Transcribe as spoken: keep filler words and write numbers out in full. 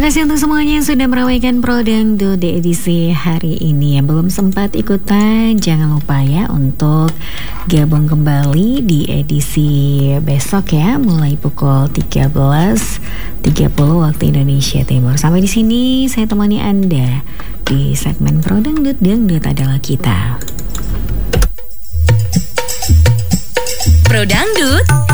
kasih untuk semuanya yang sudah meramaikan Pro Dangdut di edisi hari ini. Yang belum sempat ikutan, jangan lupa ya untuk gabung kembali di edisi besok ya, mulai pukul tiga belas tiga puluh waktu Indonesia Timur. Sampai di sini saya temani Anda di segmen Pro Dangdut, Dangdut adalah kita. Pro Dangdut